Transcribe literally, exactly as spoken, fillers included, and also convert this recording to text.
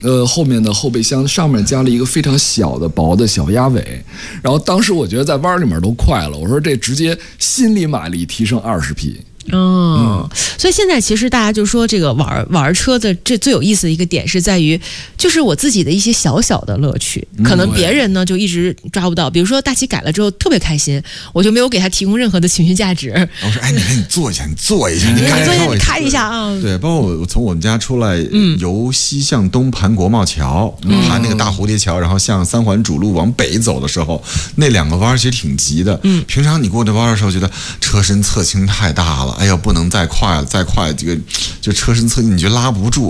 呃，后面的后备箱上面加了一个非常小的薄的小鸭尾，然后当时我觉得在弯里面都快了，我说这直接心理马力提升二十匹。 哦、嗯，所以现在其实大家就说这个玩玩车的这最有意思的一个点是在于，就是我自己的一些小小的乐趣，可能别人呢就一直抓不到。比如说大齐改了之后特别开心，我就没有给他提供任何的情绪价值。 我说，哎，你看你坐一下，你坐一下，你看坐一下，你开一下啊。 对，包括我从我们家出来，嗯、由西向东盘国贸桥，嗯、盘那个大蝴蝶桥，然后向三环主路往北走的时候，那两个弯其实挺急的。嗯，平常你过这弯的时候，觉得车身侧倾太大了。哎呀，不能再快了，再快这个就车身侧倾你就拉不住。